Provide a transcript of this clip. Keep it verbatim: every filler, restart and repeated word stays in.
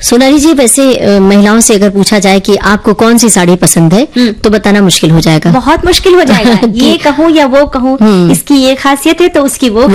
सोनाली जी, वैसे अ, महिलाओं से अगर पूछा जाए कि आपको कौन सी साड़ी पसंद है तो बताना मुश्किल हो जाएगा। बहुत मुश्किल हो जाएगा। ये कहूँ या वो कहूँ, इसकी ये खासियत है तो उसकी वो